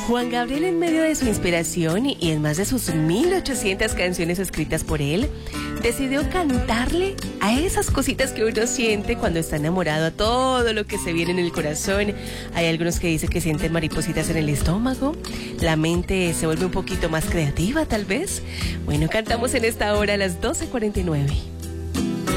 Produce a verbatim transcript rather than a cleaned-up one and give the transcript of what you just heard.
Juan Gabriel, en medio de su inspiración y en más de sus mil ochocientas canciones escritas por él, decidió cantarle a esas cositas que uno siente cuando está enamorado, a todo lo que se viene en el corazón. Hay algunos que dicen que sienten maripositas en el estómago, la mente se vuelve un poquito más creativa tal vez. Bueno, cantamos en esta hora a las doce cuarenta y nueve.